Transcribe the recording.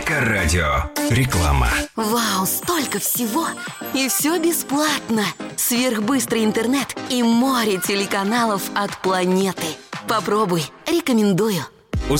Элька-радио. Реклама. Вау, столько всего! И все бесплатно! Сверхбыстрый интернет и море телеканалов от планеты. Попробуй, рекомендую.